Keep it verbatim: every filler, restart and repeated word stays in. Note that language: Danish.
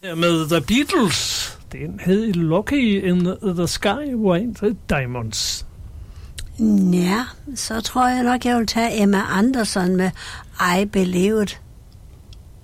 Med The Beatles. Den hed Lucky in the Sky with Diamonds. Ja, så tror jeg nok, jeg vil tage Emma Anderson med I Believe It.